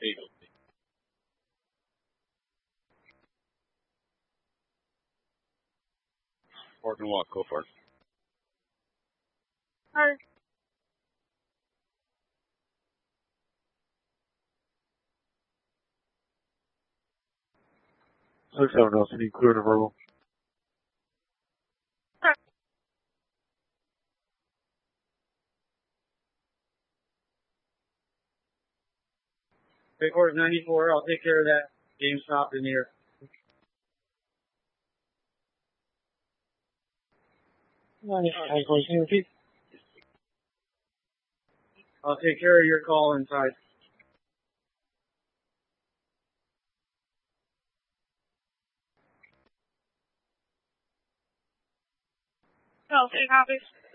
Park and walk. Go for it. Hi. Six seven Nelson, you clear to verbal. Big Horse 94, I'll take care of that. GameStop in here. I'll take care of your call inside. Okay, copies.